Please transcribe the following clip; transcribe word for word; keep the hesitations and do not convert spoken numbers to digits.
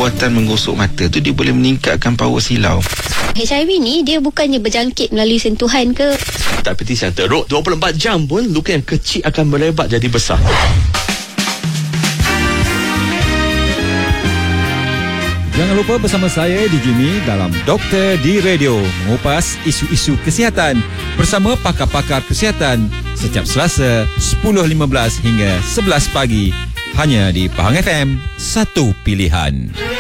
perbuatan menggosok mata tu dia boleh meningkatkan power silau. H I V ni dia bukannya berjangkit melalui sentuhan ke? Diabetes yang teruk dua puluh empat jam pun luka yang kecil akan melebat jadi besar. Jangan lupa bersama saya di Jimmy dalam Doktor di Radio, mengupas isu-isu kesihatan bersama pakar-pakar kesihatan setiap Selasa sepuluh lima belas hingga sebelas pagi hanya di Pahang F M, satu pilihan.